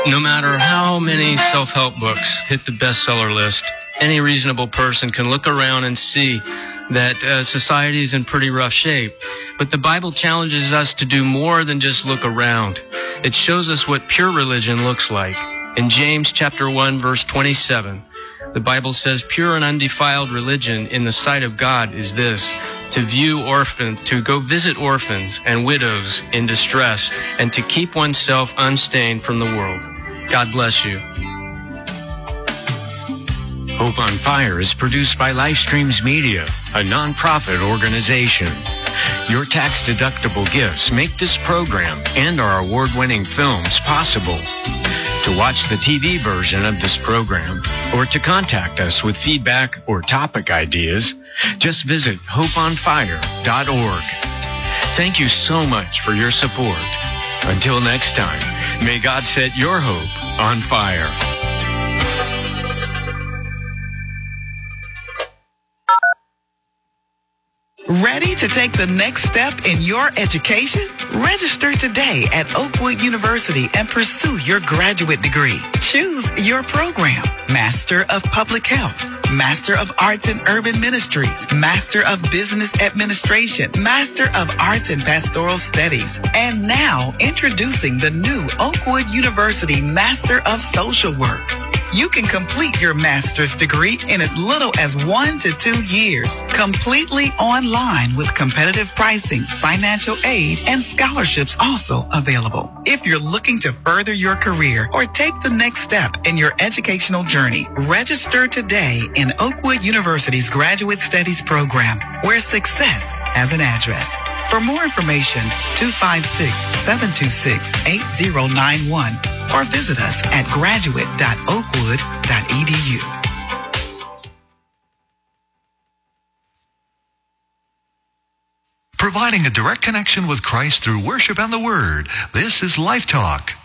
No matter how many self-help books hit the bestseller list, any reasonable person can look around and see that society is in pretty rough shape. But the Bible challenges us to do more than just look around. It shows us what pure religion looks like. In James chapter 1, verse 27, the Bible says, "Pure and undefiled religion in the sight of God is this, to go visit orphans and widows in distress, and to keep oneself unstained from the world." God bless you. Hope on Fire is produced by Lifestreams Media, a nonprofit organization. Your tax-deductible gifts make this program and our award-winning films possible. To watch the TV version of this program or to contact us with feedback or topic ideas, just visit hopeonfire.org. Thank you so much for your support. Until next time, may God set your hope on fire. Ready to take the next step in your education? Register today at Oakwood University and pursue your graduate degree. Choose your program: Master of Public Health, Master of Arts in Urban Ministries, Master of Business Administration, Master of Arts in Pastoral Studies, and now introducing the new Oakwood University Master of Social Work. You can complete your master's degree in as little as 1 to 2 years, completely online with competitive pricing, financial aid, and scholarships also available. If you're looking to further your career or take the next step in your educational journey, register today in Oakwood University's Graduate Studies program, where success has an address. For more information, 256-726-8091 or visit us at graduate.oakwood.edu. Providing a direct connection with Christ through worship and the Word. This is Life Talk.